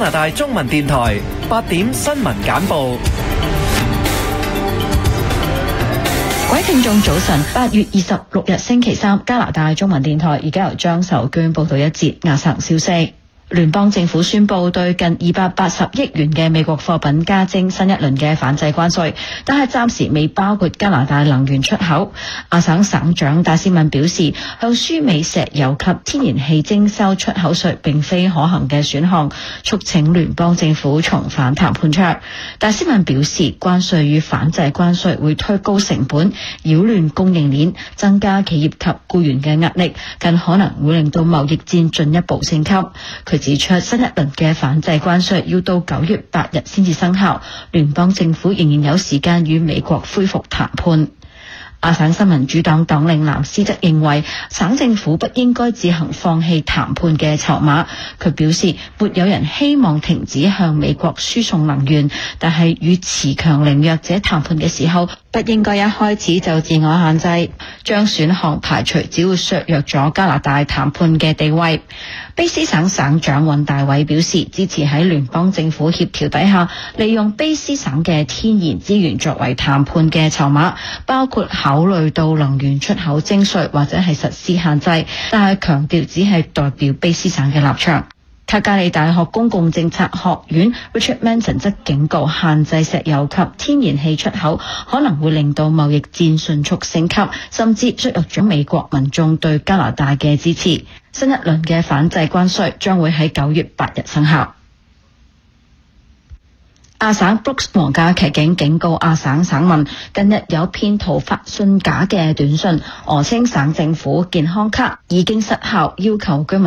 拿大中文電台8點新聞簡報。 各位聽眾早晨，8月26日星期三，加拿大中文電台而家由張秀娟報道一節亞省消息。聯邦政府宣布對近280億元嘅美國貨品加徵新一輪嘅反制關稅，但係暫時未包括加拿大能源出口。亞省省長戴斯文表示，向輸美石油及天然氣徵收出口稅並非可行嘅選項，促請聯邦政府重返談判桌。戴斯文表示，關稅與反制關稅會推高成本，擾亂供應鏈，增加企業及僱員嘅壓力，更可能會令到貿易戰進一步升級。佢指出，新一輪嘅反制關稅要到9月8日先至生效，聯邦政府仍然有時間與美國恢復談判。亞省新民主黨黨領藍斯則認為，省政府不應該自行放棄談判嘅籌碼。佢表示，沒有人希望停止向美國輸送能源，但係與持強凌弱者談判嘅時候，不應該一開始就自我限制，將選項排除只會削弱咗加拿大談判嘅地位。卑斯省省長尹大偉表示，支持喺聯邦政府協調底下，利用卑斯省嘅天然資源作為談判嘅籌碼，包括考慮到能源出口徵稅或者係實施限制，但係強調只係代表卑斯省嘅立場。卡加利大學公共政策學院 Richard Manson 則警告，限制石油及天然氣出口可能會令到貿易戰迅速升級，甚至削弱咗美國民眾對加拿大嘅支持。新一輪嘅反制關稅將會喺9月8日生效。亞省 Brooks 皇家騎警警告亞省省民，近日有騙徒發信假嘅短信，訛稱省政府健康卡已經失效，要求居民